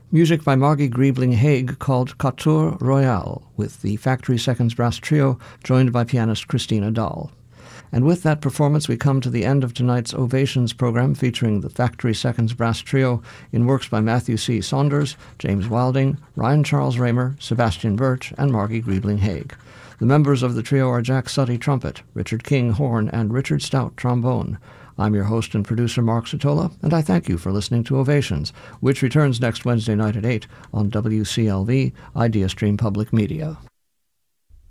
Music by Margie Griebling-Haig called Couture Royale, with the Factory Seconds Brass Trio joined by pianist Christina Dahl. And with that performance, we come to the end of tonight's Ovations program featuring the Factory Seconds Brass Trio in works by Matthew C. Saunders, James Wilding, Ryan Charles Raymer, Sebastian Birch, and Margie Griebling-Haig. The members of the trio are Jack Sutty, trumpet, Richard King, horn, and Richard Stout, trombone. I'm your host and producer, Mark Sotola, and I thank you for listening to Ovations, which returns next Wednesday night at 8 on WCLV, IdeaStream Public Media.